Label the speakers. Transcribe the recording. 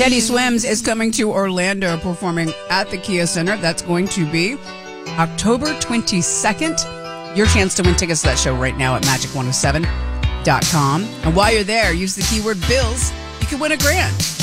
Speaker 1: Teddy Swims is coming to Orlando, performing at the Kia Center. That's going to be October 22nd. Your chance to win tickets to that show right now at magic107.com. And while you're there, use the keyword Bills. You can win $1,000.